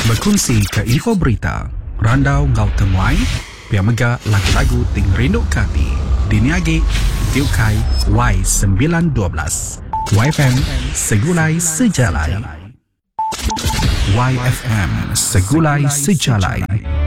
Berkongsi ke info berita, randau ngau temuai, pia mega lagu-lagu ting rindu kati. Diniagi, Tiukai Y912. YFM Segulai Sejalai. YFM Segulai Sejalai.